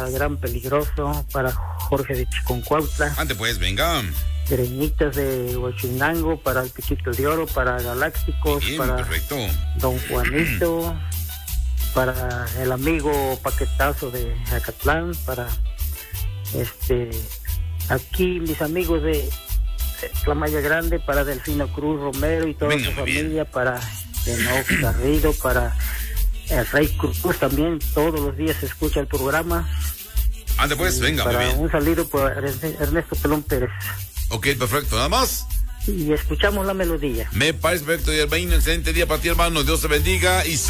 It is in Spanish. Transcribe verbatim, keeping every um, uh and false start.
para Gran Peligroso, para Jorge de Chiconcuautla. Antes pues, venga. Greñitas de Huachinango, para el Piquito de Oro, para Galácticos, Bien, para perfecto. Don Juanito, para el amigo Paquetazo de Acatlán, para este aquí mis amigos de La Maya Grande, para Delfino Cruz Romero y toda Venga, su muy familia, bien. para Enoch Garrido, para el Rey Cruz también, todos los días se escucha el programa. Antes pues, Y venga, muy para bien. un saludo por Ernesto Pelón Pérez. Ok, perfecto, nada más. Y escuchamos la melodía. Me parece perfecto, y el excelente día para ti, hermano. Dios te bendiga y